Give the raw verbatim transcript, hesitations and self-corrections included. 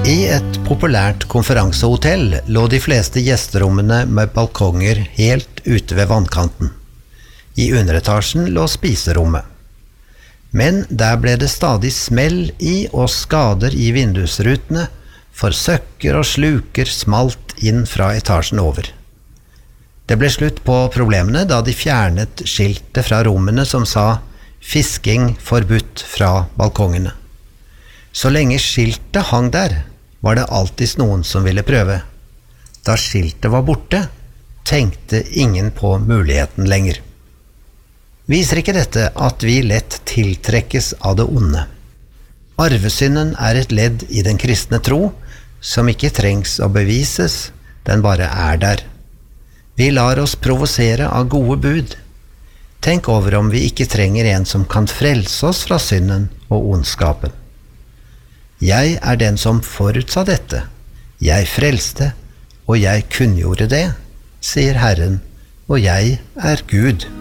I et populært konferansehotell lå de fleste gjesterommene med balkonger helt ute ved vannkanten. I underetasjen lå spiserommet. Men der ble det stadig smell i og skader i vindusrutene, for søkker og sluker smalt inn fra etasjen over. Det ble slutt på problemene da de fjernet skiltet fra rommene som sa «Fisking forbudt» fra balkongene. Så lenge skiltet hang der, var det alltid noen som ville prøve. Da skiltet var borte, tenkte ingen på muligheten lenger. Viser ikke dette at vi lett tiltrekkes av det onde? Arvesynden er et ledd i den kristne tro, som ikke trengs å bevises, den bare er der. Vi lar oss provosere av gode bud. Tenk over om vi ikke trenger en som kan frelse oss fra synden og ondskapen. Jeg er den som forutsa dette. Jeg frelste, og jeg kunngjorde det, sier Herren, og jeg er Gud.